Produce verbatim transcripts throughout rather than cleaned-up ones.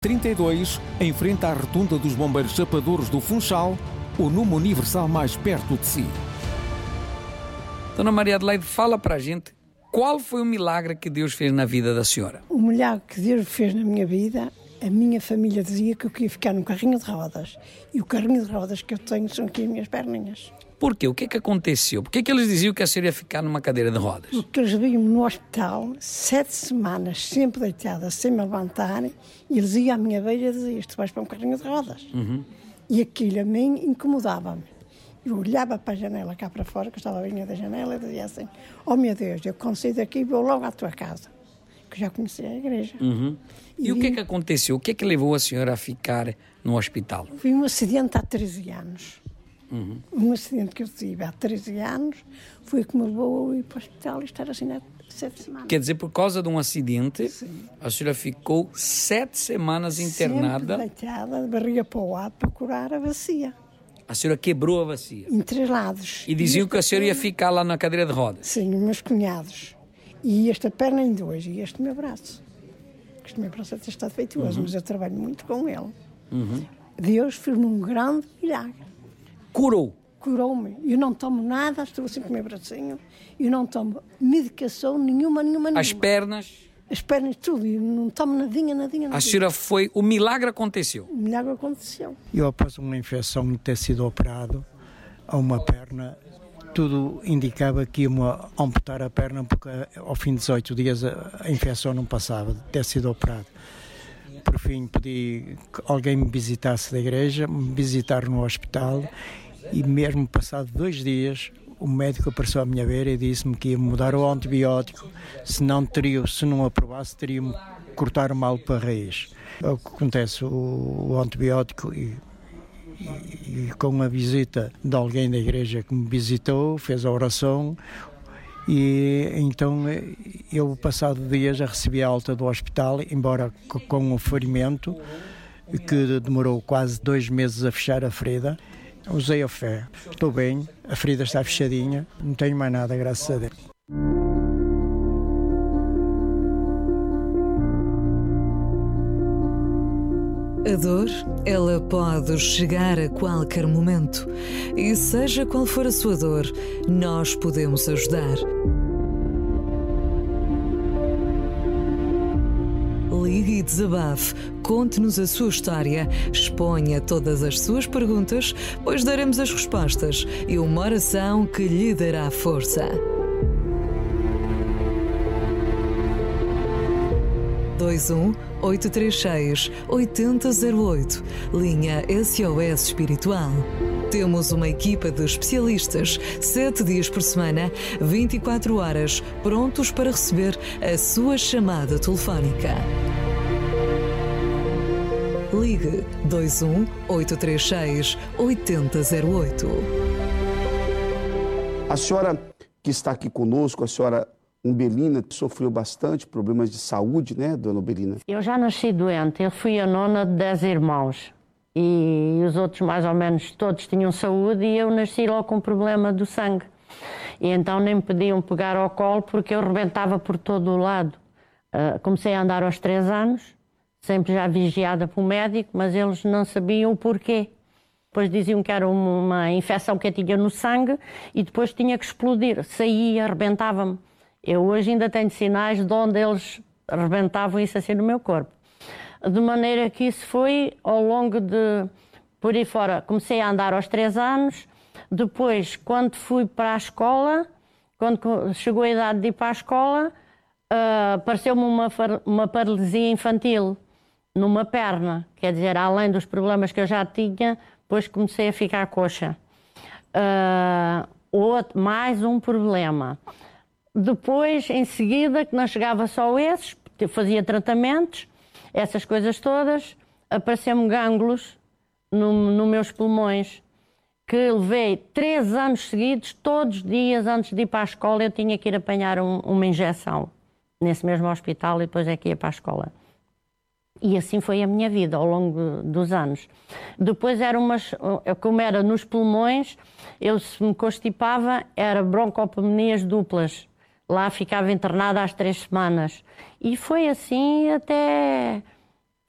trinta e dois, em frente à rotunda dos Bombeiros Chapadores do Funchal, o número universal mais perto de si. Dona Maria Adelaide, fala para a gente qual foi o milagre que Deus fez na vida da senhora. O milagre que Deus fez na minha vida, a minha família dizia que eu queria ficar num carrinho de rodas. E o carrinho de rodas que eu tenho são aqui as minhas perninhas. Por quê? O que é que aconteceu? Por que é que eles diziam que a senhora ia ficar numa cadeira de rodas? Porque eles vinham no hospital sete semanas, sempre deitada, sem me levantar, e eles iam à minha beira e diziam: tu vais para um carrinho de rodas. Uhum. E aquilo a mim incomodava-me. Eu olhava para a janela cá para fora, que eu estava vinha da janela, e dizia assim: oh meu Deus, eu consigo daqui e vou logo à tua casa. Que já conhecia a igreja. Uhum. E, e o que é que aconteceu? O que é que levou a senhora a ficar no hospital? Foi um acidente há treze anos. Uhum. Um acidente que eu tive há treze anos foi que me levou a ir para o hospital e estar assim há sete semanas. Quer dizer, por causa de um acidente, sim, a senhora ficou sete semanas internada. Sempre deitada, de barriga para o lado, para curar a bacia. A senhora quebrou a bacia. Em três lados. E diziam e que a senhora ia ficar lá na cadeira de rodas. Sim, os meus cunhados. E esta perna em dois, e este meu braço. Este meu braço até está defeituoso, uhum, mas eu trabalho muito com ele. Uhum. Deus fez-me um grande milagre. Curou? Curou-me. Eu não tomo nada, estou assim com o meu bracinho. Eu não tomo medicação nenhuma, nenhuma, nenhuma. As pernas? As pernas, tudo. Eu não tomo nadinha, nadinha, nadinha. A senhora foi... O milagre aconteceu? O milagre aconteceu. Eu, após uma infecção de ter sido operado a uma perna, tudo indicava que ia-me amputar a perna, porque ao fim de dezoito dias a, a infecção não passava, de ter sido operado. Por fim, pedi que alguém me visitasse da igreja, me visitar no hospital, e mesmo passado dois dias, o médico apareceu à minha beira e disse-me que ia mudar o antibiótico, se não, teria, se não aprovasse, teria-me cortar o mal para a raiz. É o que acontece, o, o antibiótico, e, e, e com a visita de alguém da igreja que me visitou, fez a oração, e então eu, passado dias, já recebi a alta do hospital, embora com um ferimento que demorou quase dois meses a fechar a ferida. Usei a fé, estou bem, a ferida está fechadinha, não tenho mais nada, graças a Deus. A dor, ela pode chegar a qualquer momento. E seja qual for a sua dor, nós podemos ajudar. Ligue e desabafe, conte-nos a sua história, exponha todas as suas perguntas, pois daremos as respostas e uma oração que lhe dará força. dois um oito três seis oito zero zero oito, linha S O S Espiritual. Temos uma equipa de especialistas, sete dias por semana, vinte e quatro horas, prontos para receber a sua chamada telefónica. Ligue dois um oito três seis oito zero zero oito. A senhora que está aqui conosco, a senhora Umbelina, sofreu bastante problemas de saúde, né, dona Umbelina? Eu já nasci doente, eu fui a nona de dez irmãos. E os outros, mais ou menos, todos tinham saúde, e eu nasci logo com problema do sangue. E então nem me podiam pegar ao colo porque eu rebentava por todo o lado. Uh, comecei a andar aos três anos, sempre já vigiada pelo médico, mas eles não sabiam o porquê. Depois diziam que era uma infecção que eu tinha no sangue e depois tinha que explodir. Saía, rebentava-me. Eu hoje ainda tenho sinais de onde eles rebentavam isso assim no meu corpo. De maneira que isso foi ao longo de... Por aí fora, comecei a andar aos três anos. Depois, quando fui para a escola, quando chegou a idade de ir para a escola, uh, apareceu-me uma, uma paralisia infantil numa perna. Quer dizer, além dos problemas que eu já tinha, depois comecei a ficar coxa. Uh, outro, mais um problema. Depois, em seguida, que não chegava só esses, fazia tratamentos, essas coisas todas, apareceu-me gânglios nos no meus pulmões, que levei três anos seguidos, todos os dias antes de ir para a escola, eu tinha que ir apanhar um, uma injeção nesse mesmo hospital e depois é que ia para a escola. E assim foi a minha vida ao longo dos anos. Depois, era umas, como era nos pulmões, eu se me constipava, era broncopneumonias duplas. Lá ficava internada às três semanas. E foi assim até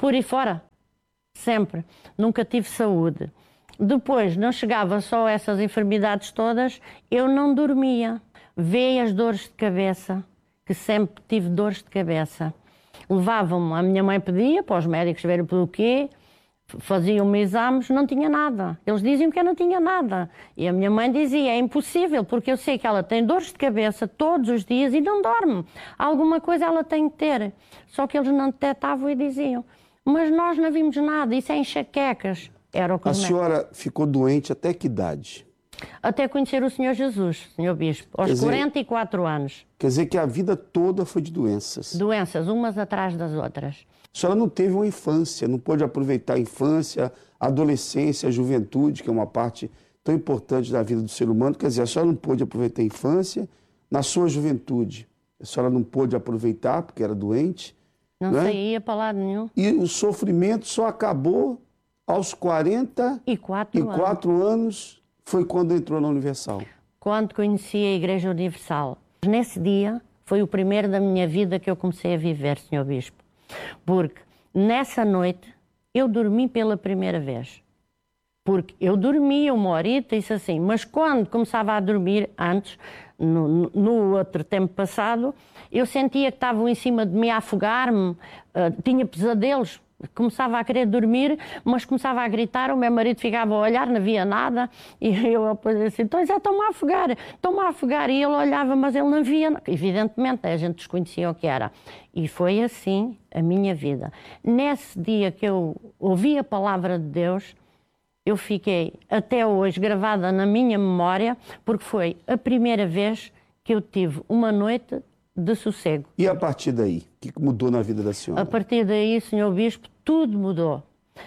por aí fora, sempre. Nunca tive saúde. Depois, não chegava só a essas enfermidades todas, eu não dormia. Veio as dores de cabeça, que sempre tive dores de cabeça. Levavam-me, a minha mãe pedia para os médicos verem pelo quê, faziam-me exames, não tinha nada. Eles diziam que eu não tinha nada. E a minha mãe dizia, é impossível, porque eu sei que ela tem dores de cabeça todos os dias e não dorme. Alguma coisa ela tem que ter. Só que eles não detectavam e diziam, mas nós não vimos nada, isso é enxaquecas. Era o que a senhora ficou doente até que idade? Até conhecer o Senhor Jesus, senhor Bispo, aos dizer, quarenta e quatro anos. Quer dizer que a vida toda foi de doenças? Doenças, umas atrás das outras. A senhora não teve uma infância, não pôde aproveitar a infância, a adolescência, a juventude, que é uma parte tão importante da vida do ser humano. Quer dizer, a senhora não pôde aproveitar a infância, na sua juventude. A senhora não pôde aproveitar porque era doente. Não, não saía é? para lado nenhum. E o sofrimento só acabou aos quarenta e quatro anos, foi quando entrou na Universal. Quando conheci a Igreja Universal. Nesse dia foi o primeiro da minha vida que eu comecei a viver, senhor Bispo. Porque nessa noite eu dormi pela primeira vez. Porque eu dormia uma horita e isso assim, mas quando começava a dormir, antes, no, no outro tempo passado, eu sentia que estavam em cima de mim a afogar-me, uh, tinha pesadelos. Começava a querer dormir, mas começava a gritar, o meu marido ficava a olhar, não via nada, e eu depois assim, então já estão-me a afogar, estão-me a afogar, e ele olhava, mas ele não via, evidentemente, a gente desconhecia o que era. E foi assim a minha vida. Nesse dia que eu ouvi a palavra de Deus, eu fiquei até hoje gravada na minha memória, porque foi a primeira vez que eu tive uma noite de sossego. E a partir daí? O que mudou na vida da senhora? A partir daí, senhor Bispo, tudo mudou.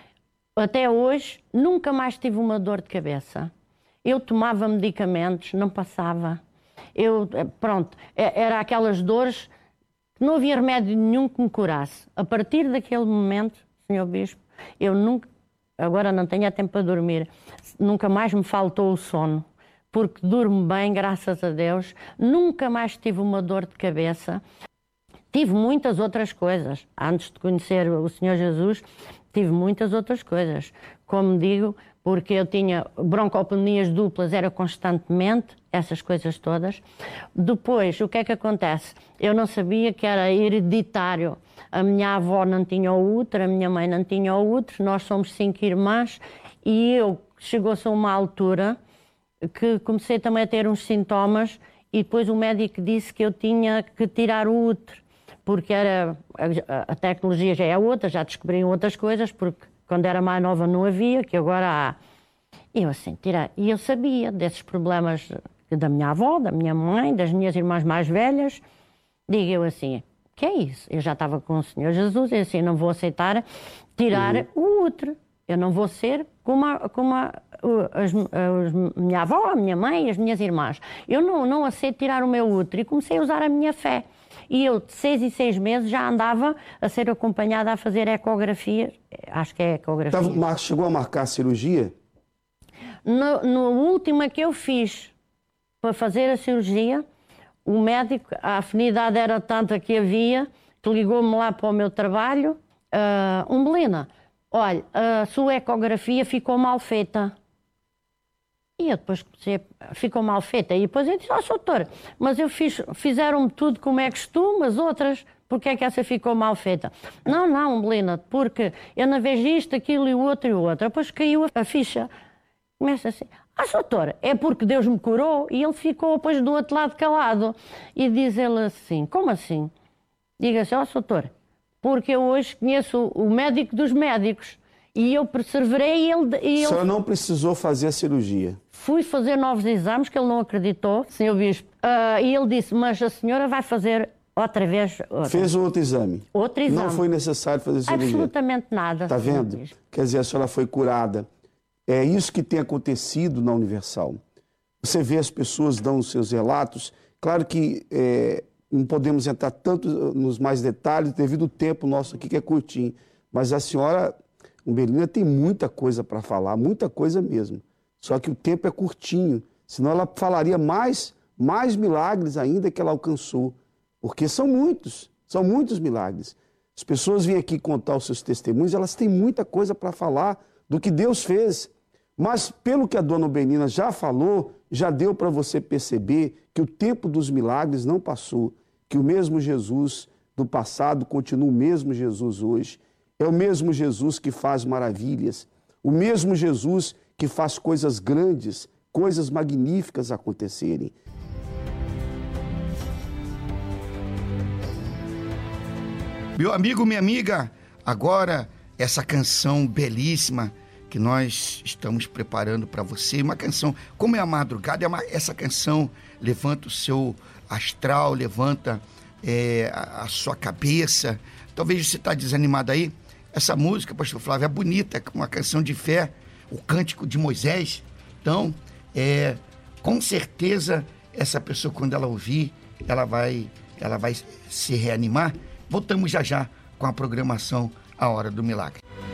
Até hoje, nunca mais tive uma dor de cabeça. Eu tomava medicamentos, não passava. Eu, pronto, era aquelas dores que não havia remédio nenhum que me curasse. A partir daquele momento, senhor Bispo, eu nunca, agora não tenho tempo para dormir, nunca mais me faltou o sono. Porque durmo bem, graças a Deus. Nunca mais tive uma dor de cabeça. Tive muitas outras coisas. Antes de conhecer o Senhor Jesus, tive muitas outras coisas. Como digo, porque eu tinha broncopneumonias duplas, era constantemente, essas coisas todas. Depois, o que é que acontece? Eu não sabia que era hereditário. A minha avó não tinha o útero, a minha mãe não tinha o útero, nós somos cinco irmãs e eu, chegou-se a uma altura que comecei também a ter uns sintomas e depois o médico disse que eu tinha que tirar o útero, porque era, a, a tecnologia já é outra, já descobriam outras coisas, porque quando era mais nova não havia, que agora há. E eu assim, tirar. E eu sabia desses problemas da minha avó, da minha mãe, das minhas irmãs mais velhas. Digo eu assim, que é isso? Eu já estava com o Senhor Jesus e assim, não vou aceitar tirar uhum. o útero. Eu não vou ser como a, como a, as, as, minha avó, a minha mãe e as minhas irmãs. Eu não, não aceito tirar o meu útero e comecei a usar a minha fé. E eu, de seis em seis meses, já andava a ser acompanhada a fazer ecografia. Acho que é ecografia. Então, chegou a marcar a cirurgia? No, no último que eu fiz para fazer a cirurgia, o médico, a afinidade era tanta que havia, que ligou-me lá para o meu trabalho. Uh, Umbelina, olha, a sua ecografia ficou mal feita. E eu depois comecei, ficou mal feita. E depois eu disse, ó, oh, doutor, mas eu fiz, fizeram-me tudo como é costume, as outras, porque é que essa ficou mal feita? Não, não, Umbelina, porque eu não vejo isto, aquilo e o outro e o outro. Depois caiu a ficha. Começa assim, ah, doutor, é porque Deus me curou? E ele ficou depois do outro lado calado. E diz ele assim, como assim? Diga-se, ó, oh, doutor, porque eu hoje conheço o médico dos médicos e eu perseverei e ele... E ele... A senhora não precisou fazer a cirurgia? Fui fazer novos exames, que ele não acreditou, senhor Bispo. Uh, e ele disse, mas a senhora vai fazer outra vez... Outra. Fez outro exame? Outro exame. Não foi necessário fazer cirurgia? Absolutamente nada. Está vendo? Bispo. Quer dizer, a senhora foi curada. É isso que tem acontecido na Universal. Você vê as pessoas dando os seus relatos. Claro que é, não podemos entrar tanto nos mais detalhes, devido ao tempo nosso aqui, que é curtinho. Mas a senhora Umbelina tem muita coisa para falar, muita coisa mesmo. Só que o tempo é curtinho. Senão ela falaria mais, mais milagres ainda que ela alcançou. Porque são muitos, são muitos milagres. As pessoas vêm aqui contar os seus testemunhos, elas têm muita coisa para falar do que Deus fez. Mas pelo que a dona Benina já falou, já deu para você perceber que o tempo dos milagres não passou, que o mesmo Jesus do passado continua o mesmo Jesus hoje. É o mesmo Jesus que faz maravilhas, o mesmo Jesus que faz coisas grandes, coisas magníficas acontecerem. Meu amigo, minha amiga, agora essa canção belíssima que nós estamos preparando para você, uma canção, como é a madrugada, é uma, essa canção levanta o seu astral, levanta é, a, a sua cabeça. Talvez você está desanimado aí. Essa música, pastor Flávio, é bonita, é uma canção de fé, o Cântico de Moisés. Então, é, com certeza, essa pessoa, quando ela ouvir, ela vai, ela vai se reanimar. Voltamos já já com a programação A Hora do Milagre.